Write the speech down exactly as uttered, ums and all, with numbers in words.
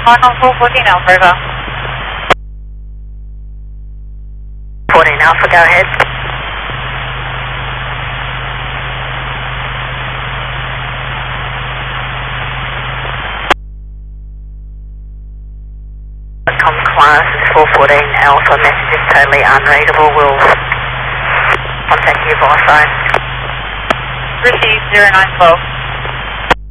Final four fourteen Alpha, over. fourteen Alpha, go ahead. Com class is four fourteen Alpha, message is totally unreadable, we'll contact you by phone. Received zero nine twelve.